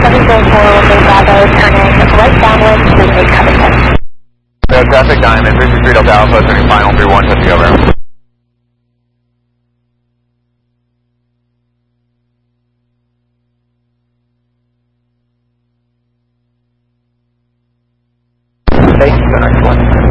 Bravo, turning right downwind to 8 Covington. Traffic Diamond, 363 Delta Alpha, turning final 31, touching over. Thank you, the next one.